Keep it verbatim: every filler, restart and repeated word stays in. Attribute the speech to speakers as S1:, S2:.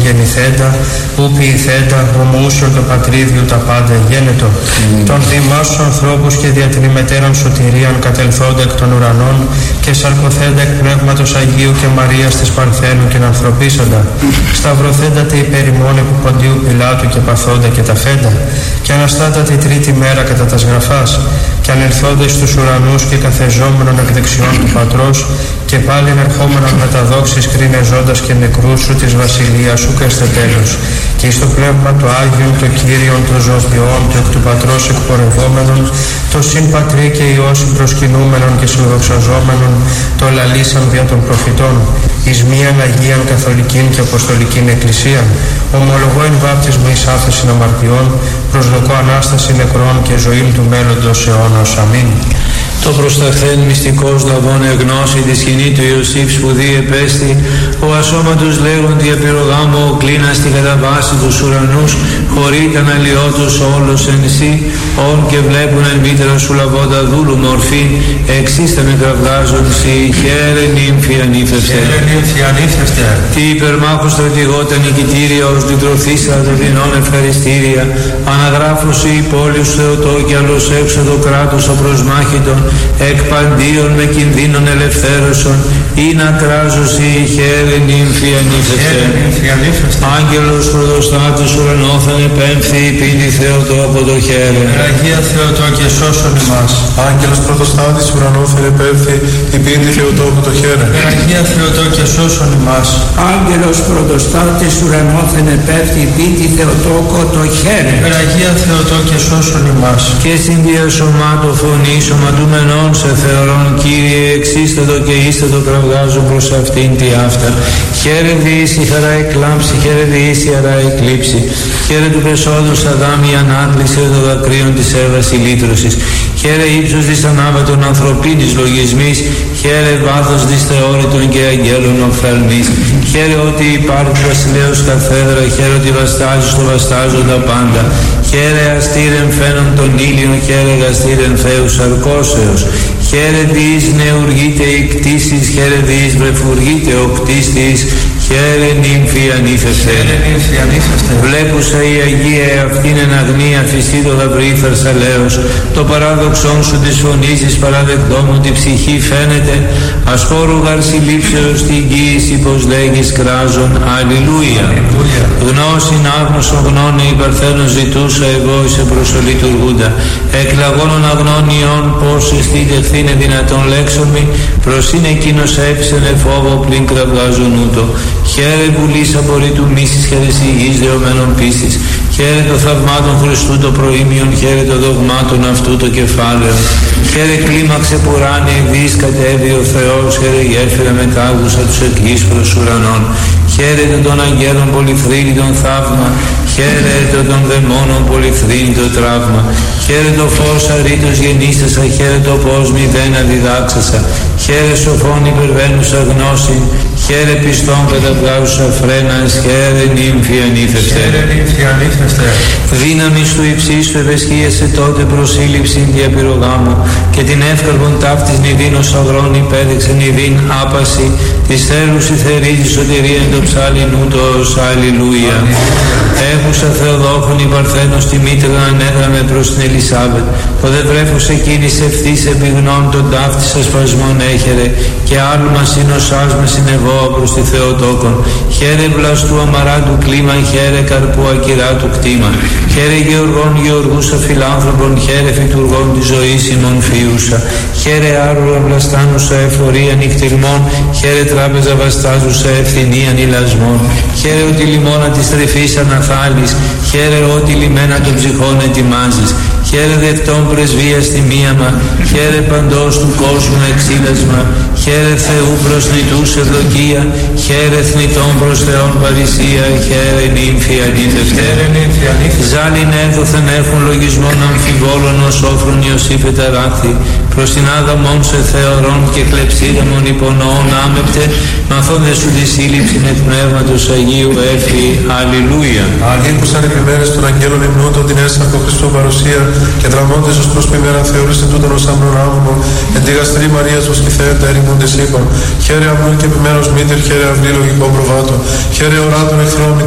S1: γεννηθέντα, ου ποιηθέντα, ομοούσιον το πατρίδιου τα πάντα γένετο. Mm. Των δημάσου ανθρώπους και δια την ημετέραν σωτηρίαν κατελθόντα εκ των ουρανών και σαρκωθέντα εκ πνεύματος Αγίου και Μαρίας της Παρθένου και ανθρωπίσαντα. Σταυρωθέντα τε υπερημών επί Ποντίου Πιλάτου και παθόντα και τα φέντα. Και αναστάτα τη τρίτη μέρα κατά τας γραφάς. Και ανελθόντες στους ουρανούς και καθεζόμενον εκ δεξιών του Πατρός. Και πάλι ερχόμενον με τα δόξης κρίνε ζώντας και νεκρούς σου της βασιλείας σου καίστε τέλος. Και εις το πνεύμα το Άγιον, το Κύριον, το ζωοποιών, το εκ του Πατρός εκπορευόμενον, το συν Πατρί και Υιό συμπροσκυνούμενον και συνδοξαζόμενον, το λαλήσαν δια των προφητών, εις μίαν Αγίαν Καθολικήν και Αποστολικήν Εκκλησίαν, ομολογώ εν βάπτισμα εις άφεσιν αμαρτιών, προσδοκώ Ανάσταση νεκρών και ζωήν του μέλλοντος αιώνος. Αμήν.
S2: Το προσταχθέν μυστικός λαβών εγνώση τη σκηνή του Ιωσήφ σπουδή επέστη, ο ασώματος λέγοντι επιρογάμω ο κλίνας στην καταβάση τους ουρανούς, χωρί τα αλλοιώτος όλος εν σύ, όν και βλέπουν εν μήτερα σου λαβώντα δούλου μορφήν, εξίστα με κραυγάζον σύ, χαίρε νύμφη ανήφευστε. Τι υπερμάχος στρατηγότα νικητήρια, ως λυτρωθήσα το δεινόν ευχαριστήρια, αναγράφωση η πόλη σου Θεοτό και άλλος έξοδο κράτος απροσμάχητον, εκ παντίον με κινδύνων ελευθέρωσον, ή να κράζωση η χαίρε νύμφη ανήφευστε. Άγγελος πρωτοστάτης ουρανόθεν επέμφθη, πίνει Θεοτό από το χαίρε.
S1: Αγία Θεοτό και σώσον ημάς.
S3: Άγγελος πρωτοστάτης ουρανόθεν επέμφθη, πίνει Θεοτό από το χαίρε.
S1: Αγία Θεοτό και σώσον ημάς.
S4: Άγγελος πρωτοστάτης ουρανόθεν επέμφθη, πίνει Θεοτό από το χαίρε.
S1: Αγία Θεοτό και σώσον ημάς.
S2: Και συνδιασωμάτω φωνή σωματούμενον σε θεωρών Κύριε, εξίστατο και ίστατο κραυγάζω προς αυτήν τη αυτά. Χαίρε διήσει χαρά εκλάμψη, χαίρε διήσει χαρά εκλείψη. Χαίρε του πεσόδους Αδάμ η ανάκληση των δακρύων της Εύας η λύτρωσης. Χαίρε ύψος της ανάβατων ανθρωπίνης λογισμής. Χαίρε βάθος της θεώρητων και αγγέλων οφθαλμής. Χαίρε ότι υπάρχει βασιλέως καθέδρα. Χαίρε ότι βαστάζει στο βαστάζοντα πάντα. Χαίρε αστήρεν φαίνον τον ήλιο. Χαίρε γαστήρεν Θεούς αρκώσεως. Χαίρε διείς νεουργείται η κτήσης. Χαίρε διείς βρεφουργείται ο κτίστης. Χαίρε νύμφη ανήφευτε. Βλέπουσα η Αγία αυτήν εν αγνία φυστή το δαυρή Φερσαλέως. Το παράδοξόν σου της φωνής της παραδεκτόμου τη ψυχή φαίνεται. Ασχόρου γαρσιλήψεως την γύηση πως λέγεις κράζον. Αλληλούια. Γνώσιν άγνωσον γνώνε η παρθένων ζητούσα εγώ είσαι προσολειτουργούντα. Εκλαγώνων αγνώνιον πως εστί δεχθήνε δυνατόν λέξομη. Προς είναι εκείνος έψενε φόβο πλην κραυγάζον ούτω. Χαίρε βουλής απορρί του μίσης, χαίρε υγιής δεωμένων πίστης. Χαίρε το θαυμάτων Χριστού το προήμιον, χαίρε το δογμάτων αυτού το κεφάλαιο. Χαίρε κλίμαξε πουράνη, ευείς κατέβη ο Θεός, χαίρε γέφυρα μετάγουσα τους εκγείς προς ουρανών. Χαίρετε των αγγέλων πολυθρύνητον θαύμα, χαίρετε των δαιμόνων πολυθρύνητο τραύμα. Χαίρε το φως αρήτως γεννήσασα, χαίρε το πώς μηδέν αδιδάξασα. Χαίρε σοφών υπερβαίνουσα γνώση, χαίρε πιστών καταβγάζουσα φρένας, χαίρε νύμφη ανήφευτε. Δύναμης του υψίστου ευαισχύεσαι τότε προσήλυψην διαπυρογάμου και την εύκαρπον ταύτης νηδίνος αγρών υπέδειξε νηδίν άπαση της θέλους η θερίζη σωτηρία εν το ψάλιν ούτως. Αλληλούια. Έχουσα Θεοδόχων η Παρθένος τη μήτρα ανέγραμε προς την Ελισάβετ. Το δε βρέφος εκείνης ευθύς επιγνών τον ταύτη σας σπασμόν έχερε και άλλου μας συνοσάς με συνεβώ προς τη Θεοτόκον. Χαίρε βλαστού αμαράντου κλίμα, χαίρε καρπού ακυρά του κτήμα. Χαίρε γεωργών γεωργούσα φιλάνθρωπων, χαίρε φυτουργών τη ζωή ημών φίουσα. Χαίρε άρουρα βλαστάνουσα εφορία νυχτηρμών, χαίρε τράπεζα βαστάζουσα ευθυνία νηλασμών. Χαίρε ότι λιμώνα της τρυφής αναθάλεις, χαίρε ότι λιμένα των ψυχών ετοιμάζεις. Χαίρε δεκτών πρεσβεία στη μίαμα, χαίρε παντός του κόσμου εξήλασμα. Χαίρε Θεού προσνητούς ευδοκία, χαίρε θνητών προς Θεόν παρησία, χαίρε νύμφη ανήφευτε. Ζάλιν έδωθεν έχουν λογισμών αμφιβόλων ως όφρον Ιωσήφ εταράχθη. Προς την άδαμον σε θεωρών και κλεψίδαμον υπονοών άμεπτε, μαθώντες σου τη σύλληψη εκ πνεύματος Αγίου έφη. Αλληλούια.
S3: Αγίκουσαν επιμέρες των αγγέλων υμνούντων την έσαρκο Χριστού παρουσία και δραμώντες ως προς πιμέρα θεώρησε τούτον ως άμπρον άμμο, εν τη γαστρή Μαρίας ως κυθέατα ερημούντες είπαν. Χαίρε αμπρούν και επιμέρος μήτερ, χαίρε αυλή λογικό προβάτο, χαίρε οράτων εχθρών